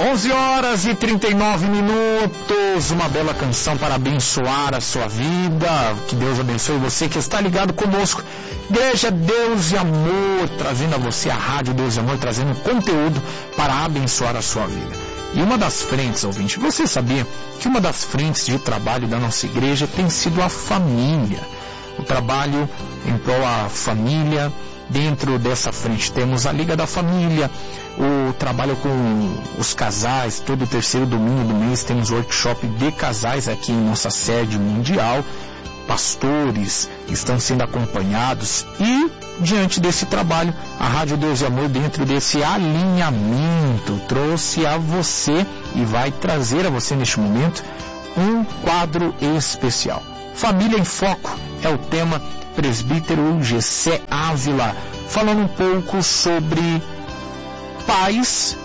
11h39, uma bela canção para abençoar a sua vida. Que Deus abençoe você que está ligado conosco. Igreja Deus e Amor, trazendo a você a Rádio Deus e Amor, trazendo conteúdo para abençoar a sua vida. E uma das frentes, ouvinte, você sabia que uma das frentes de trabalho da nossa igreja tem sido a família? O trabalho em prol da família. Dentro dessa frente temos a Liga da Família, o trabalho com os casais. Todo terceiro domingo do mês temos workshop de casais aqui em nossa sede mundial. Pastores estão sendo acompanhados e, diante desse trabalho, a Rádio Deus e Amor, dentro desse alinhamento, trouxe a você e vai trazer a você neste momento um quadro especial. Família em Foco é o tema. Presbítero Gessé Ávila, falando um pouco sobre pais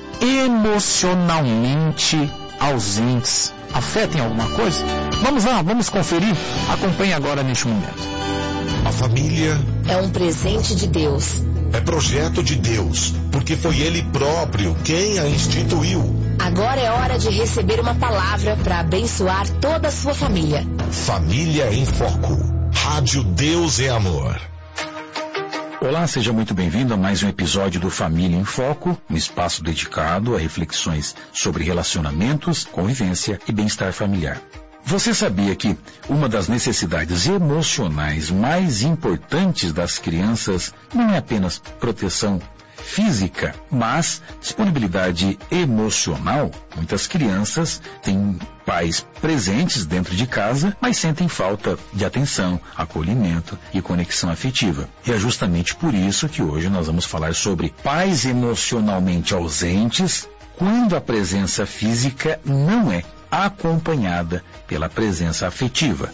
emocionalmente ausentes. Afetam alguma coisa? Vamos lá, vamos conferir. Acompanhe agora neste momento. A família é um presente de Deus. É projeto de Deus, porque foi Ele próprio quem a instituiu. Agora é hora de receber uma palavra para abençoar toda a sua família. Família em Foco. Rádio Deus e Amor. Olá, seja muito bem-vindo a mais um episódio do Família em Foco, um espaço dedicado a reflexões sobre relacionamentos, convivência e bem-estar familiar. Você sabia que uma das necessidades emocionais mais importantes das crianças não é apenas proteção física, mas disponibilidade emocional? Muitas crianças têm pais presentes dentro de casa, mas sentem falta de atenção, acolhimento e conexão afetiva. E é justamente por isso que hoje nós vamos falar sobre pais emocionalmente ausentes quando a presença física não é acompanhada pela presença afetiva.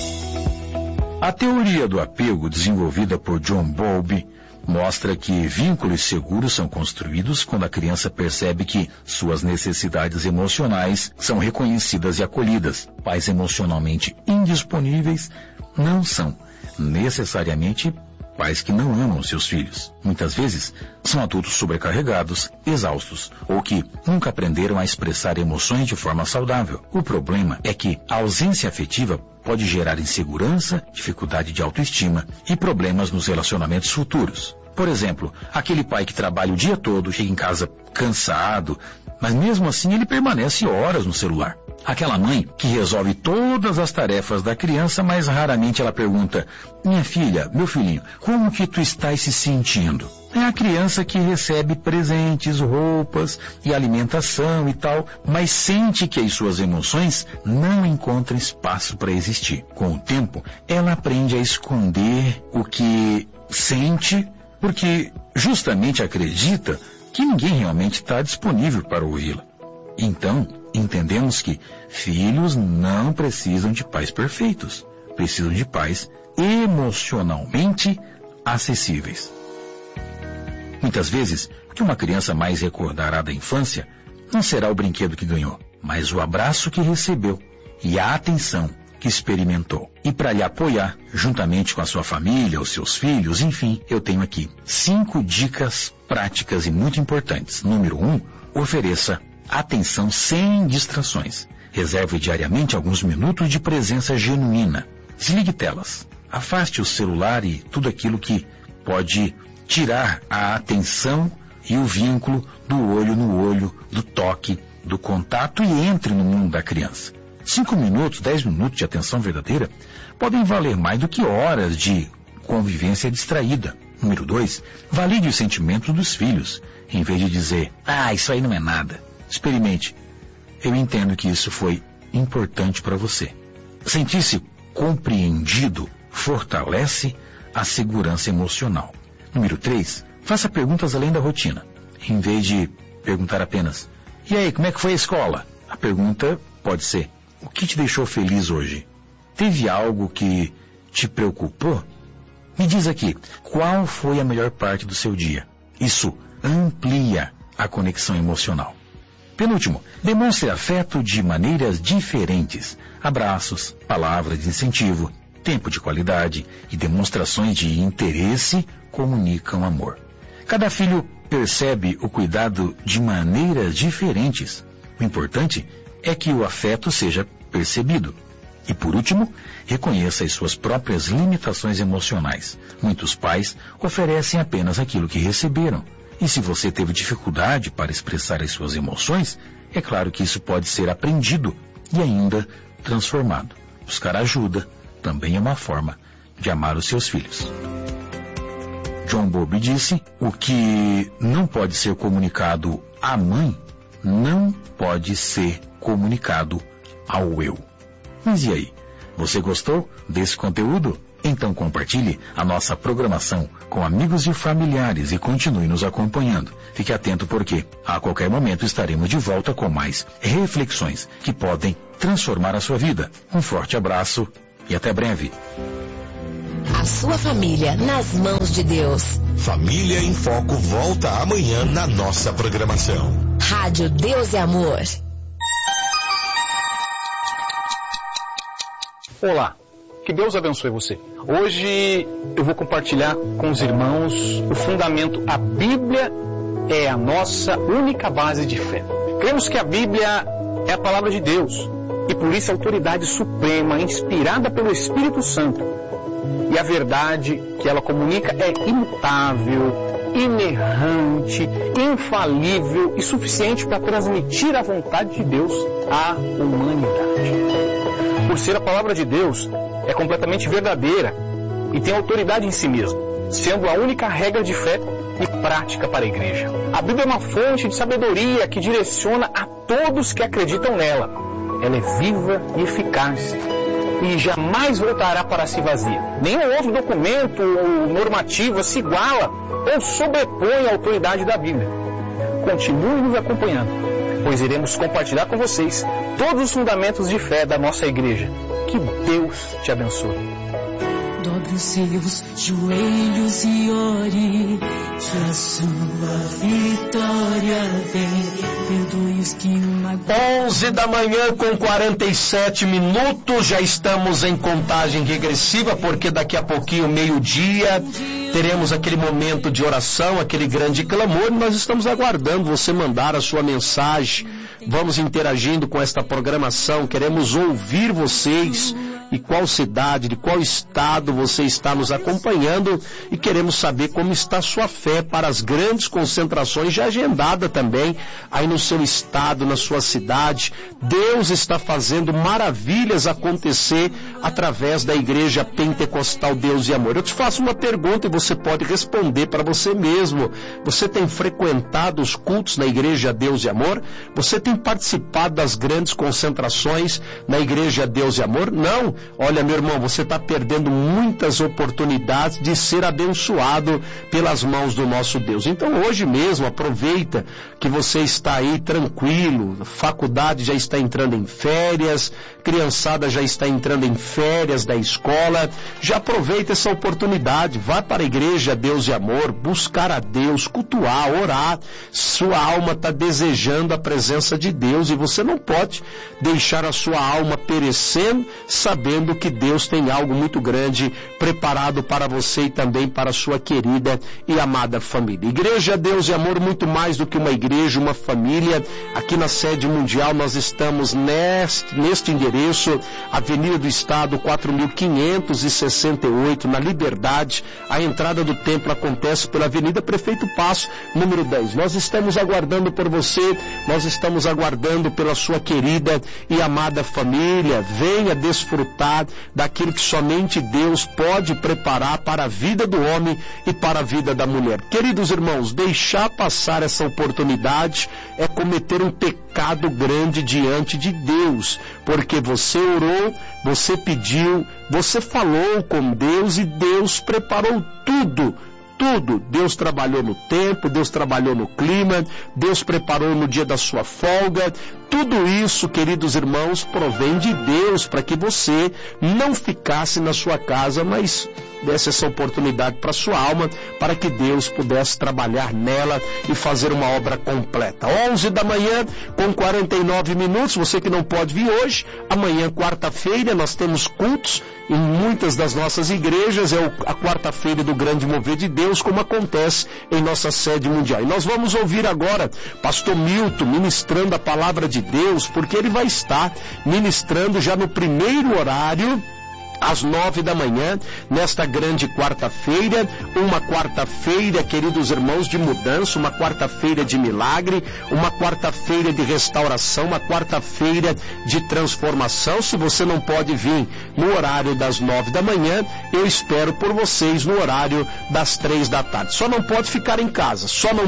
A teoria do apego, desenvolvida por John Bowlby, mostra que vínculos seguros são construídos quando a criança percebe que suas necessidades emocionais são reconhecidas e acolhidas. Pais emocionalmente indisponíveis não são necessariamente pais que não amam seus filhos. Muitas vezes são adultos sobrecarregados, exaustos, ou que nunca aprenderam a expressar emoções de forma saudável. O problema é que a ausência afetiva pode gerar insegurança, dificuldade de autoestima e problemas nos relacionamentos futuros. Por exemplo, aquele pai que trabalha o dia todo, chega em casa cansado, mas mesmo assim ele permanece horas no celular. Aquela mãe que resolve todas as tarefas da criança, mas raramente ela pergunta: minha filha, meu filhinho, como que tu estás se sentindo? É a criança que recebe presentes, roupas e alimentação e tal, mas sente que as suas emoções não encontram espaço para existir. Com o tempo, ela aprende a esconder o que sente, porque justamente acredita que ninguém realmente está disponível para ouvi-la. Então, entendemos que filhos não precisam de pais perfeitos, precisam de pais emocionalmente acessíveis. Muitas vezes, o que uma criança mais recordará da infância não será o brinquedo que ganhou, mas o abraço que recebeu e a atenção que experimentou. E para lhe apoiar, juntamente com a sua família, os seus filhos, enfim, eu tenho aqui 5 dicas práticas e muito importantes. Número 1, ofereça atenção sem distrações. Reserve diariamente alguns minutos de presença genuína. Desligue telas. Afaste o celular e tudo aquilo que pode tirar a atenção e o vínculo do olho no olho, do toque, do contato e entre no mundo da criança. 5 minutos, 10 minutos de atenção verdadeira podem valer mais do que horas de convivência distraída. Número 2, valide os sentimentos dos filhos, em vez de dizer: isso aí não é nada. Experimente. Eu entendo que isso foi importante para você. Sentir-se compreendido fortalece a segurança emocional. Número 3, faça perguntas além da rotina. Em vez de perguntar apenas: e aí, como é que foi a escola? A pergunta pode ser: o que te deixou feliz hoje? Teve algo que te preocupou? Me diz aqui, qual foi a melhor parte do seu dia? Isso amplia a conexão emocional. Penúltimo, demonstre afeto de maneiras diferentes. Abraços, palavras de incentivo, tempo de qualidade e demonstrações de interesse comunicam amor. Cada filho percebe o cuidado de maneiras diferentes. O importante é que o afeto seja percebido. E por último, reconheça as suas próprias limitações emocionais. Muitos pais oferecem apenas aquilo que receberam. E se você teve dificuldade para expressar as suas emoções, é claro que isso pode ser aprendido e ainda transformado. Buscar ajuda também é uma forma de amar os seus filhos. John Bowlby disse: o que não pode ser comunicado à mãe não pode ser comunicado ao eu. Mas e aí? Você gostou desse conteúdo? Então compartilhe a nossa programação com amigos e familiares e continue nos acompanhando. Fique atento porque a qualquer momento estaremos de volta com mais reflexões que podem transformar a sua vida. Um forte abraço e até breve. A sua família nas mãos de Deus. Família em Foco volta amanhã na nossa programação. Rádio Deus e Amor. Olá, que Deus abençoe você. Hoje eu vou compartilhar com os irmãos o fundamento: a Bíblia é a nossa única base de fé. Cremos que a Bíblia é a palavra de Deus e por isso a autoridade suprema, inspirada pelo Espírito Santo. E a verdade que ela comunica é imutável, inerrante, infalível e suficiente para transmitir a vontade de Deus à humanidade. Por ser a palavra de Deus, é completamente verdadeira e tem autoridade em si mesma, sendo a única regra de fé e prática para a igreja. A Bíblia é uma fonte de sabedoria que direciona a todos que acreditam nela. Ela é viva e eficaz e jamais voltará para si vazia. Nenhum outro documento ou normativa se iguala ou sobrepõe a autoridade da Bíblia. Continue nos acompanhando, pois iremos compartilhar com vocês todos os fundamentos de fé da nossa igreja. Que Deus te abençoe. Dobre os seus joelhos e ore, que a sua vitória vem. Perdoe os que magoam. 11 da manhã com 47 minutos, já estamos em contagem regressiva, porque daqui a pouquinho, meio-dia, teremos aquele momento de oração, aquele grande clamor, e nós estamos aguardando você mandar a sua mensagem. Vamos interagindo com esta programação, queremos ouvir vocês, e qual cidade, de qual estado você está nos acompanhando, e queremos saber como está a sua fé para as grandes concentrações já agendada também aí no seu estado, na sua cidade. Deus está fazendo maravilhas acontecer através da Igreja Pentecostal Deus e Amor. Eu te faço uma pergunta e você pode responder para você mesmo. Você tem frequentado os cultos na Igreja Deus e Amor? Você tem participado das grandes concentrações na Igreja Deus e Amor? Não. Olha, meu irmão, você está perdendo muitas oportunidades de ser abençoado pelas mãos do nosso Deus. Então hoje mesmo aproveita que você está aí tranquilo, a faculdade já está entrando em férias, criançada já está entrando em férias da escola, já aproveita essa oportunidade, vá para a Igreja Deus e Amor, buscar a Deus, cultuar, orar. Sua alma está desejando a presença de Deus e você não pode deixar a sua alma perecendo, sabendo que Deus tem algo muito grande preparado para você e também para a sua querida e amada família. Igreja Deus e Amor, muito mais do que uma igreja, uma família. Aqui na sede mundial nós estamos neste endereço, Avenida do Estado 4568, na Liberdade. A entrada do templo acontece pela Avenida Prefeito Passo, número 10. Nós estamos aguardando por você, nós estamos aguardando pela sua querida e amada família. Venha desfrutar daquilo que somente Deus pode preparar para a vida do homem e para a vida da mulher. Queridos irmãos, deixar passar essa oportunidade é cometer um pecado grande diante de Deus, porque você orou, você pediu, você falou com Deus e Deus preparou tudo. Deus trabalhou no tempo, Deus trabalhou no clima, Deus preparou no dia da sua folga. Tudo isso, queridos irmãos, provém de Deus para que você não ficasse na sua casa, mas desse essa oportunidade para a sua alma, para que Deus pudesse trabalhar nela e fazer uma obra completa. 11 da manhã com 49 minutos, você que não pode vir hoje, amanhã, quarta-feira, nós temos cultos em muitas das nossas igrejas, é a quarta-feira do Grande Mover de Deus. Deus, como acontece em nossa sede mundial. E nós vamos ouvir agora pastor Milton ministrando a palavra de Deus, porque ele vai estar ministrando já no primeiro horário, às 9 da manhã, nesta grande quarta-feira, uma quarta-feira, queridos irmãos, de mudança, uma quarta-feira de milagre, uma quarta-feira de restauração, uma quarta-feira de transformação. Se você não pode vir no horário das 9 da manhã, eu espero por vocês no horário das 3 da tarde. Só não pode ficar em casa,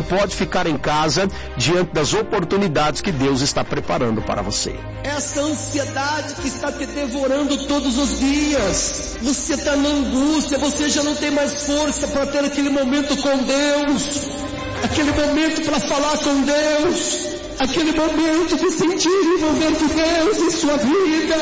diante das oportunidades que Deus está preparando para você. Essa ansiedade que está te devorando todos os dias, você está na angústia, você já não tem mais força para ter aquele momento com Deus, aquele momento para falar com Deus, aquele momento de sentir o mover de Deus em sua vida,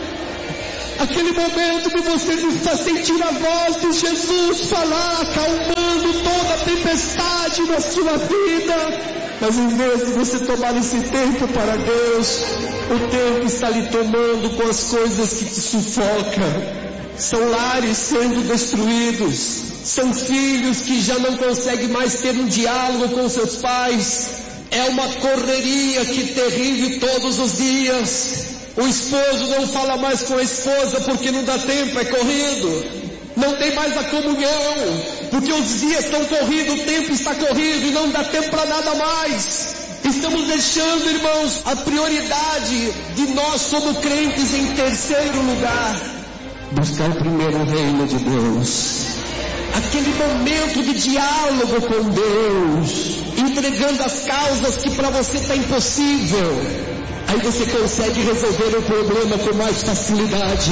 aquele momento de você sentir a voz de Jesus falar, acalmando toda a tempestade na sua vida. Mas em vez de você tomar esse tempo para Deus, o tempo está lhe tomando com as coisas que te sufocam. São lares sendo destruídos, são filhos que já não conseguem mais ter um diálogo com seus pais. É uma correria que terrível todos os dias. O esposo não fala mais com a esposa porque não dá tempo, é corrido. Não tem mais a comunhão, porque os dias estão corridos, o tempo está corrido e não dá tempo para nada mais. Estamos deixando, irmãos, a prioridade de nós como crentes em terceiro lugar. Buscar primeiro o reino de Deus. Aquele momento de diálogo com Deus, entregando as causas que para você está impossível. Aí você consegue resolver o problema com mais facilidade.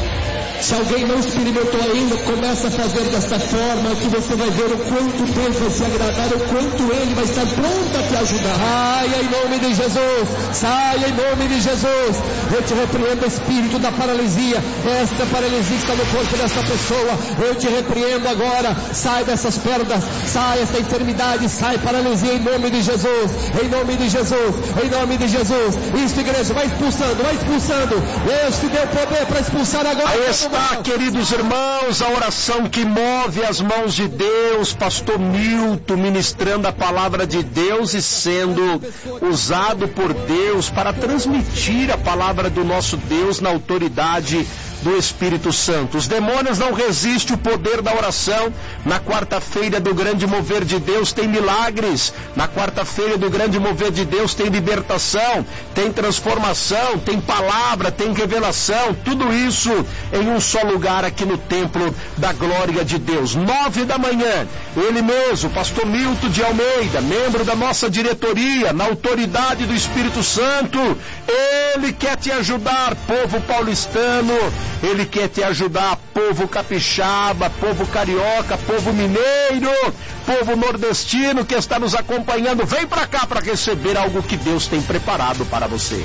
Se alguém não experimentou ainda, começa a fazer desta forma, que você vai ver o quanto Deus vai se agradar, o quanto Ele vai estar pronto a te ajudar. Saia em nome de Jesus, saia em nome de Jesus. Eu te repreendo, espírito da paralisia, esta paralisia que está no corpo desta pessoa, eu te repreendo agora. Sai dessas perdas, sai essa enfermidade, sai paralisia em nome de Jesus, em nome de Jesus, em nome de Jesus. Isso, igreja, vai expulsando. Deus te deu poder para expulsar agora. Aí está, queridos irmãos, a oração que move as mãos de Deus, pastor Milton ministrando a palavra de Deus e sendo usado por Deus para transmitir a palavra do nosso Deus na autoridade do Espírito Santo. Os demônios não resistem o poder da oração. Na quarta-feira do grande mover de Deus tem milagres. Na quarta-feira do grande mover de Deus tem libertação, tem transformação, tem palavra, tem revelação. Tudo isso em um só lugar aqui no templo da glória de Deus. 9 da manhã, ele mesmo, pastor Milton de Almeida, membro da nossa diretoria, na autoridade do Espírito Santo, ele quer te ajudar, povo paulistano. Ele quer te ajudar, povo capixaba, povo carioca, povo mineiro, povo nordestino que está nos acompanhando. Vem para cá para receber algo que Deus tem preparado para você.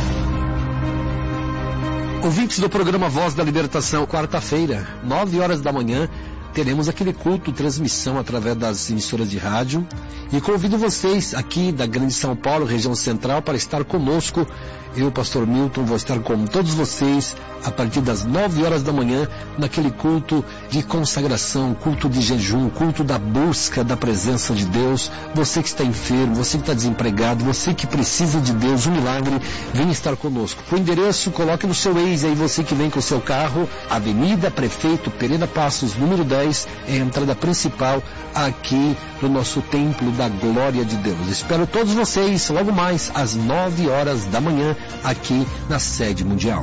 Ouvintes do programa Voz da Libertação, quarta-feira, 9 horas da manhã, teremos aquele culto, transmissão através das emissoras de rádio. E convido vocês aqui da Grande São Paulo, região central, para estar conosco. Eu, pastor Milton, vou estar com todos vocês a partir das 9 horas da manhã, naquele culto de consagração, culto de jejum, culto da busca da presença de Deus. Você que está enfermo, você que está desempregado, você que precisa de Deus, um milagre, vem estar conosco. O endereço, coloque no seu Waze aí, você que vem com o seu carro, Avenida Prefeito Pereira Passos, número 10, é a entrada principal aqui no nosso templo da glória de Deus. Espero todos vocês logo mais às 9 horas da manhã aqui na sede mundial.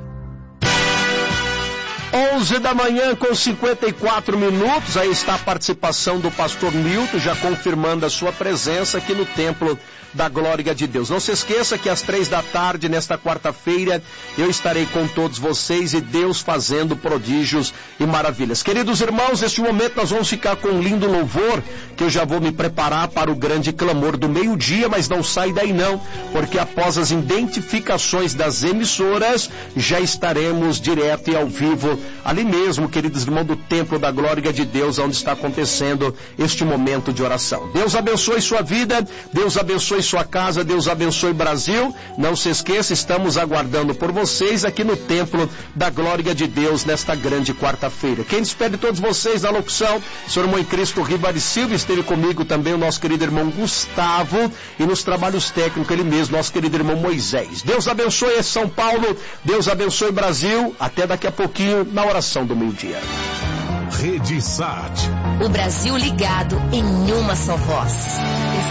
11 da manhã com 54 minutos, aí está a participação do pastor Milton, já confirmando a sua presença aqui no templo da glória de Deus. Não se esqueça que às 3 da tarde, nesta quarta-feira, eu estarei com todos vocês e Deus fazendo prodígios e maravilhas. Queridos irmãos, neste momento nós vamos ficar com um lindo louvor, que eu já vou me preparar para o grande clamor do meio-dia, mas não sai daí não, porque após as identificações das emissoras, já estaremos direto e ao vivo ali mesmo, queridos irmãos, do templo da glória de Deus, onde está acontecendo este momento de oração. Deus abençoe sua vida, Deus abençoe sua casa, Deus abençoe Brasil. Não se esqueça, estamos aguardando por vocês aqui no templo da glória de Deus nesta grande quarta-feira. Quem despede todos vocês na locução, senhor irmão em Cristo Ribeiro Silva, esteve comigo também o nosso querido irmão Gustavo, e nos trabalhos técnicos ele mesmo, nosso querido irmão Moisés. Deus abençoe São Paulo, Deus abençoe Brasil. Até daqui a pouquinho na oração do meio-dia. Rede Sat. O Brasil ligado em uma só voz.